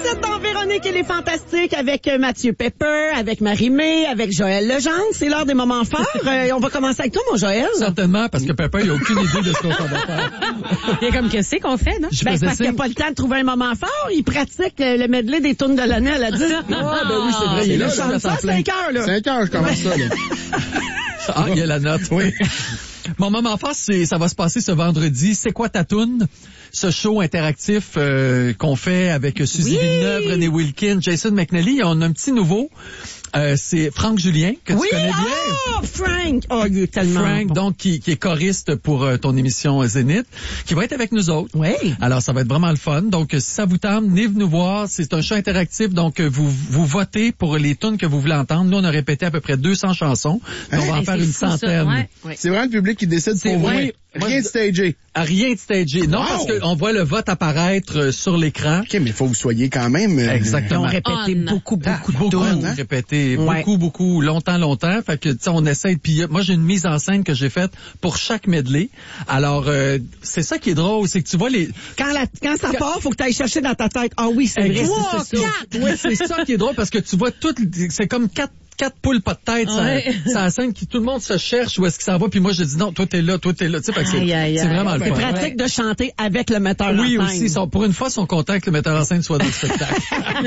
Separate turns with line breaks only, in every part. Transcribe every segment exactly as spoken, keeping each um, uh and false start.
êtes dans Véronique et les Fantastiques avec Mathieu Pepper, avec Marie-Mé, avec Joël Legendre. C'est l'heure des moments forts. Euh, on va commencer avec toi, mon Joël.
Certainement, parce que Pepper, il n'a aucune idée de ce qu'on s'en va faire.
Il y a comme qu'est-ce qu'on fait, non?
Je
Ben,
faisais
parce qu'il n'y a
signe.
pas le temps de trouver un moment fort. Il pratique le, le medley des tunes de l'année à la dix.
Ah, ben oui, c'est vrai, il est là,
Je
là,
chante
à
ça à
temps plein.
cinq heures, là.
cinq heures, je commence ça, là.
Ah, il y a la note.
Oui.
Mon moment fort, c'est, ça va se passer ce vendredi. C'est quoi ta toune? Ce show interactif euh, qu'on fait avec Suzy
Oui.
Villeneuve, René Wilkin, Jason McNally. On a un petit nouveau. Euh, c'est Franck Julien, que
Oui,
tu connais bien.
oh, Frank! Oh, il est tellement
Frank,
bon.
donc, qui, qui est choriste pour euh, ton émission euh, Zénith, qui va être avec nous autres.
Oui.
Alors, ça va être vraiment le fun. Donc, euh, si ça vous tente, venez nous voir. C'est un show interactif, donc euh, vous vous votez pour les tunes que vous voulez entendre. Nous, on a répété à peu près deux cents chansons. Donc, on va en
Hey,
faire
c'est
une
fou, ça.
centaine.
Ouais, ouais.
C'est vraiment le public qui décide
C'est
pour
vrai.
vous.
Moi,
Rien de
je-
stagé.
À rien de stagé. Non,
Wow.
parce qu'on voit le vote apparaître euh, sur l'écran.
OK, mais il faut que vous soyez quand même... euh,
Ils ont
Exactement.
répété
On.
beaucoup, beaucoup de
Beaucoup,
tunes.
hein?
répété,
Ouais.
beaucoup, beaucoup, longtemps, longtemps. Fait que, tu sais, on essaie. Puis, euh, moi, j'ai une mise en scène que j'ai faite pour chaque medley. Alors, euh, c'est ça qui est drôle, c'est que tu vois les...
Quand, la, quand ça part, faut que tu ailles chercher dans ta tête. Ah oui, c'est vrai.
Trois,
c'est ça.
quatre. Oui, c'est ça qui est drôle parce que tu vois toutes, c'est comme quatre quatre poules pas de tête,
Ouais.
ça, ça la scène qui tout le monde se cherche où est-ce qu'il s'en va, puis moi je dis non, toi t'es là, toi t'es là, tu sais, fait que c'est
Aïe, aïe,
c'est
aïe.
vraiment le
C'est
fun.
pratique de chanter avec le metteur
Oui
en scène.
aussi, ils sont, pour une fois, ils sont contents que le metteur en scène soit dans le spectacle.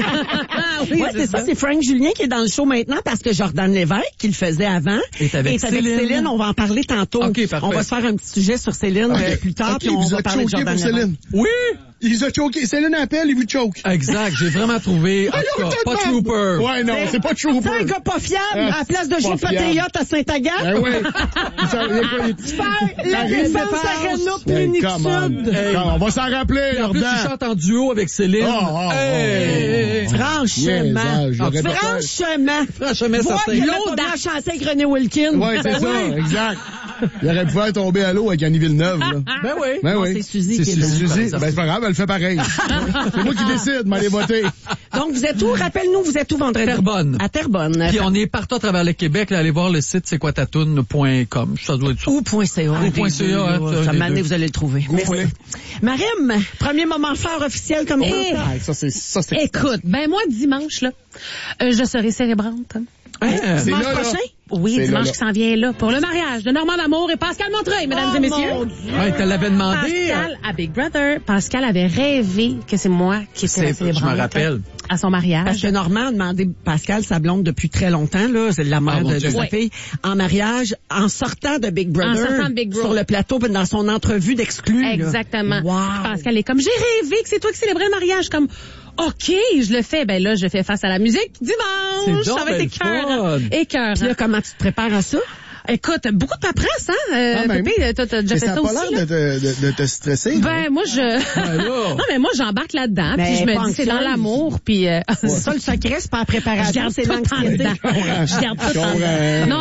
Ah oui,
Ouais, c'est ça, c'est Frank Julien qui est dans le show maintenant parce que Jordan Lévesque, qui le faisait avant,
Est avec Céline.
Céline. On va en parler tantôt.
OK, parfait.
On va se faire un petit sujet sur Céline
OK.
euh, plus tard,
OK,
puis on
vous
va
a
parler de
choqué
Jordan
pour
Lévesque.
Céline.
Oui!
Ils ont choqué. Céline appelle, il vous choke.
Exact, j'ai vraiment trouvé, en tout cas, pas Trooper.
Ouais, non, c'est pas
C'est un
Trooper.
gars pas fiable,
Ah,
à la place de
pas
jouer
fiable.
Patriote à Saint-Agathe.
Ben oui. Il s'en- il y a quoi, il-
Faire la
Arrête de
défense
passe.
Arena
Ben, come on.
Plénitude.
Hey.
On va s'en rappeler,
Et en plus,
Jordan.
tu chantes en duo avec Céline.
Oh, oh, oh,
Hey.
oh.
Franchement.
Niaisage, j'aurais pas fait.
Franchement.
Franchement, ça
Vois,
fait-
il a pas chanté avec René Wilkin.
Ouais, c'est
Ben
ça,
oui.
exact. Il aurait pu faire tomber à l'eau avec Annie Villeneuve, là.
Ben oui.
Ben
Non,
oui.
c'est Suzy
C'est
qui est
Suzy.
là.
Suzy,
par
ben
exemple.
c'est pas grave, elle le fait pareil. C'est moi qui décide, m'aller voter.
Donc, vous êtes où? Rappelle-nous, vous êtes où vendredi?
Terrebonne.
À Terrebonne.
Puis on est partout à travers le Québec, là, allez voir le site c'est quoi ta toune point com. Ça doit être ça.
Ou point .ca.
Ou point C A, hein,
Ça
un des
m'année,
deux.
vous allez le trouver. Merci.
Oui.
Marim, premier moment fort officiel comme ça.
Eh.
Ah, ça, c'est, ça, c'est.
Écoute, ben moi, dimanche, là, euh, je serai cérébrante.
Hein?
C'est
Dimanche
là, là.
prochain?
Oui,
C'est
dimanche
là, là.
qui s'en vient là, pour le mariage de Normand D'Amour et Pascal Montreuil, mesdames
Oh,
et messieurs.
mon Dieu.
Ouais, te l'avais demandé.
Pascal à Big Brother. Pascal avait rêvé que c'est moi qui étais la
C'est-
célébrante.
je me rappelle.
À son mariage.
Parce que Normand a demandé Pascal, sa blonde, depuis très longtemps, là, c'est la mère
Ah, mon
de, de
Dieu.
sa
Ouais.
fille, en mariage, en sortant de Big Brother,
En sortant de Big Brother.
sur le plateau, puis dans son entrevue d'exclus. là.
Exactement.
Wow.
Pascal est comme, j'ai rêvé que c'est toi qui célébrais le mariage. Comme, OK, je le fais. Ben là, je fais face à la musique dimanche.
C'est donc
Ça va être
ben
écœurant.
fun.
Écœurant.
Puis là, comment tu te prépares à ça?
Écoute, beaucoup de paperasse, hein? Euh,
Quand même.
Pépé, t'as, t'as déjà
Mais
fait
ça
ça
n'a pas
aussi,
l'air
là?
de te, de, de te stresser.
Ben, moi, je...
Ben là.
non, mais moi, j'embarque là-dedans,
Ben,
puis je me
pas
dis, c'est dans
anxieuse.
l'amour, puis... euh,
C'est ça le secret, c'est pas la
je
préparation,
garde
c'est
tout en
l'anxiété.
dedans. Je garde tout en
comprends.
dedans. Non,